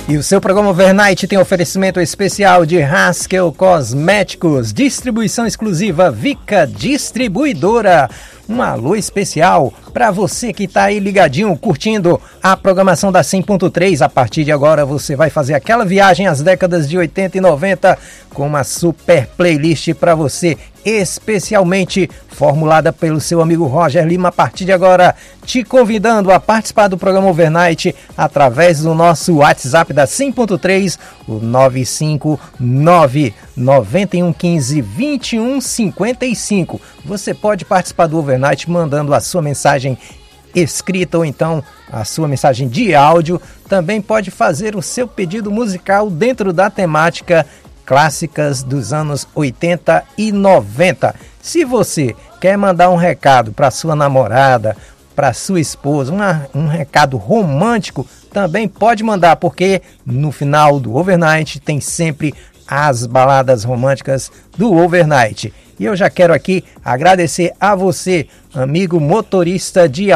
E o seu programa Overnight tem oferecimento especial de Haskell Cosméticos, distribuição exclusiva Vica Distribuidora. Um alô especial para você que está aí ligadinho, curtindo a programação da 100.3. A partir de agora você vai fazer aquela viagem às décadas de 80 e 90 com uma super playlist para você, especialmente formulada pelo seu amigo Roger Lima. A partir de agora, te convidando a participar do programa Overnight através do nosso WhatsApp da 100.3, o 959-9115-2155. Você pode participar do Overnight mandando a sua mensagem escrita ou então a sua mensagem de áudio. Também pode fazer o seu pedido musical dentro da temática clássicas dos anos 80 e 90. Se você quer mandar um recado para sua namorada, para sua esposa, um recado romântico, também pode mandar, porque no final do Overnight tem sempre as baladas românticas do Overnight. E eu já quero aqui agradecer a você, amigo motorista de